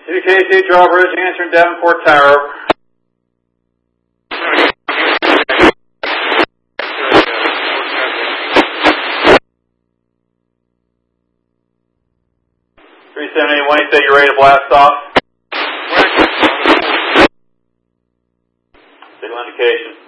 KC Charles Bridge, answering Davenport Tower. When you say you're ready to blast off. Signal indication.